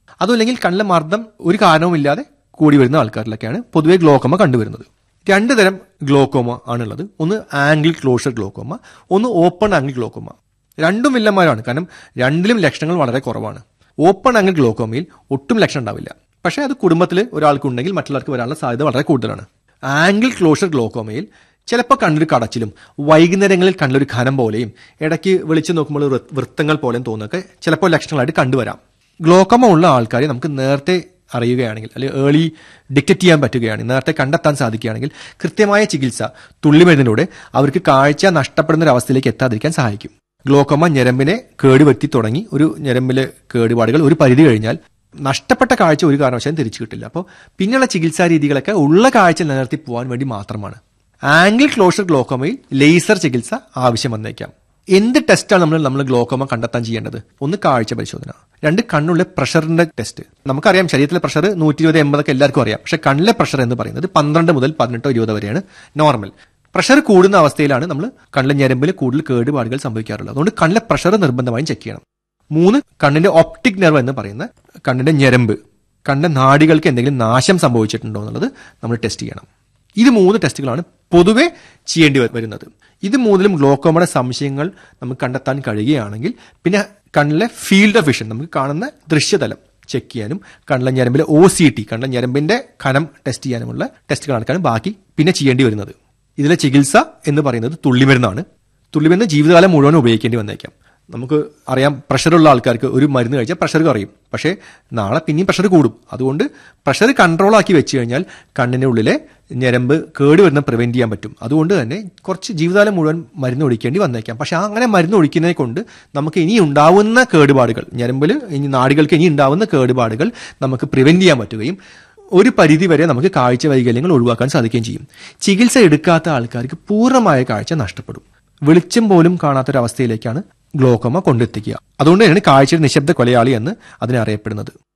അതുമല്ലെങ്കിൽ കണ്ണിലെ മർദ്ദം ഒരു കാരണവുമില്ലാതെ കൂടി വരുന്ന ആൾക്കാരിലൊക്കെയാണ് പൊതുവെ ഗ്ലോക്കോമ കണ്ടുവരുന്നത്. 2 തരം ഗ്ലോക്കോമ ആണുള്ളത്. ഒന്ന് ആംഗിൾ ക്ലോഷർ ഗ്ലോക്കോമ, ഒന്ന് ഓപ്പൺ ആംഗിൾ ഗ്ലോക്കോമ. രണ്ടും വില്ലന്മാരാണ്, കാരണം രണ്ടിലും ലക്ഷണങ്ങൾ വളരെ കുറവാണ്. ഓപ്പൺ ആംഗിൾ ഗ്ലോക്കോമയിൽ ഒട്ടും ലക്ഷണം ഉണ്ടാവില്ല, പക്ഷേ അത് കുടുംബത്തിൽ ഒരാൾക്കുണ്ടെങ്കിൽ മറ്റുള്ളവർക്ക് വരാനുള്ള സാധ്യത വളരെ കൂടുതലാണ്. ആംഗിൾ ക്ലോഷർ ഗ്ലോക്കോമയിൽ ചിലപ്പോൾ കണ്ണൊരു കടച്ചിലും വൈകുന്നേരങ്ങളിൽ കണ്ണൊരു ഖനം പോലെയും ഇടയ്ക്ക് വെളിച്ചു നോക്കുമ്പോൾ വൃത്തങ്ങൾ പോലെയും തോന്നുന്നൊക്കെ ചിലപ്പോൾ ലക്ഷണങ്ങളായിട്ട് കണ്ടുവരാം. ഗ്ലോക്കോമ ഉള്ള ആൾക്കാരെ നമുക്ക് നേരത്തെ അറിയുകയാണെങ്കിൽ, അല്ലെങ്കിൽ ഏർലി ഡിറ്റക്ട് ചെയ്യാൻ പറ്റുകയാണെങ്കിൽ, നേരത്തെ കണ്ടെത്താൻ സാധിക്കുകയാണെങ്കിൽ കൃത്യമായ ചികിത്സ തുള്ളിമരുന്നിലൂടെ അവർക്ക് കാഴ്ച നഷ്ടപ്പെടുന്ന ഒരു അവസ്ഥയിലേക്ക് എത്താതിരിക്കാൻ സഹായിക്കും. ഗ്ലോക്കോമ ഞരമ്പിനെ കേടുവരുത്തി തുടങ്ങി ഒരു ഞരമ്പിലെ കേടുപാടുകൾ ഒരു പരിധി കഴിഞ്ഞാൽ നഷ്ടപ്പെട്ട കാഴ്ച ഒരു കാരണവശാലും തിരിച്ചു കിട്ടില്ല. അപ്പോൾ പിന്നെയുള്ള ചികിത്സാ രീതികളൊക്കെ ഉള്ള കാഴ്ച നിലനിർത്തി പോകാൻ വേണ്ടി മാത്രമാണ്. ആംഗിൾ ക്ലോഷർ ഗ്ലോക്കോമയിൽ ലേസർ ചികിത്സ ആവശ്യം വന്നേക്കാം. എന്ത് ടെസ്റ്റാണ് നമ്മൾ ഗ്ലോക്കോമ കണ്ടെത്താൻ ചെയ്യേണ്ടത്? ഒന്ന് കാഴ്ച പരിശോധന, 2 കണ്ണുള്ള പ്രഷറിന്റെ ടെസ്റ്റ്. നമുക്കറിയാം ശരീരത്തിലെ പ്രഷർ 120-80 എല്ലാവർക്കും അറിയാം. പക്ഷെ കണ്ണിലെ പ്രഷർ എന്ന് പറയുന്നത് 12 മുതൽ 18-20 വരെയാണ് നോർമൽ. പ്രഷർ കൂടുന്ന അവസ്ഥയിലാണ് നമ്മൾ കണ്ണിലെ ഞരമ്പിൽ കൂടുതൽ കേടുപാടുകൾ സംഭവിക്കാറുള്ളത്. അതുകൊണ്ട് കണ്ണിലെ പ്രഷർ നിർബന്ധമായും ചെക്ക് ചെയ്യണം. 3 കണ്ണിന്റെ ഒപ്റ്റിക് നെർവ് എന്ന് പറയുന്ന കണ്ണിന്റെ ഞരമ്പ്, കണ്ണിന്റെ നാഡികൾക്ക് എന്തെങ്കിലും നാശം സംഭവിച്ചിട്ടുണ്ടോ എന്നുള്ളത് നമ്മൾ ടെസ്റ്റ് ചെയ്യണം. ഇത് 3 ടെസ്റ്റുകളാണ് പൊതുവെ ചെയ്യേണ്ടി വരുന്നത്. ഇത് 3ലും ഗ്ലോക്കോമയുടെ സംശയങ്ങൾ നമുക്ക് കണ്ടെത്താൻ കഴിയുകയാണെങ്കിൽ പിന്നെ കണ്ണിലെ ഫീൽഡ് ഓഫ് വിഷൻ, നമുക്ക് കാണുന്ന ദൃശ്യതലം ചെക്ക് ചെയ്യാനും കണ്ണിലെ ഞരമ്പിലെ OCT, കണ്ണിലെ ഞരമ്പിന്റെ ഖനം ടെസ്റ്റ് ചെയ്യാനുമുള്ള ടെസ്റ്റുകൾ നടക്കാനും ബാക്കി പിന്നെ ചെയ്യേണ്ടി വരുന്നത്. ഇതിലെ ചികിത്സ എന്ന് പറയുന്നത് തുള്ളിമരുന്നാണ്. തുള്ളിമരുന്ന് ജീവിതകാലം മുഴുവൻ ഉപയോഗിക്കേണ്ടി വന്നേക്കാം. നമുക്ക് അറിയാം, പ്രഷറുള്ള ആൾക്കാർക്ക് ഒരു മരുന്ന് കഴിച്ചാൽ പ്രഷർ കുറയും, പക്ഷേ നാളെ പിന്നെയും പ്രഷർ കൂടും. അതുകൊണ്ട് പ്രഷർ കൺട്രോൾ ആക്കി വെച്ച് കഴിഞ്ഞാൽ കണ്ണിന്റെ ഉള്ളിലെ ഞരമ്പ് കേടുവരുന്ന പ്രിവെന്റ് ചെയ്യാൻ പറ്റും. അതുകൊണ്ട് തന്നെ കുറച്ച് ജീവിതകാലം മുഴുവൻ മരുന്ന് ഒഴിക്കേണ്ടി വന്നേക്കാം. പക്ഷെ അങ്ങനെ മരുന്ന് ഒഴിക്കുന്നതിനെ കൊണ്ട് നമുക്ക് ഇനി ഉണ്ടാവുന്ന കേടുപാടുകൾ, ഞരമ്പിൽ ഇനി നാടികൾക്ക് ഇനി ഉണ്ടാവുന്ന കേടുപാടുകൾ നമുക്ക് പ്രിവെന്റ് ചെയ്യാൻ പറ്റുകയും ഒരു പരിധി വരെ നമുക്ക് കാഴ്ച വൈകല്യങ്ങൾ ഒഴിവാക്കാൻ സാധിക്കുകയും ചെയ്യും. ചികിത്സ എടുക്കാത്ത ആൾക്കാർക്ക് പൂർണ്ണമായ കാഴ്ച നഷ്ടപ്പെടും. വെളിച്ചം പോലും കാണാത്തൊരവസ്ഥയിലേക്കാണ് ഗ്ലോക്കോമ കൊണ്ടെത്തിക്കുക. അതുകൊണ്ട് തന്നെയാണ് കാഴ്ചയുടെ നിശബ്ദ കൊലയാളി എന്ന് അതിനെ അറിയപ്പെടുന്നത്.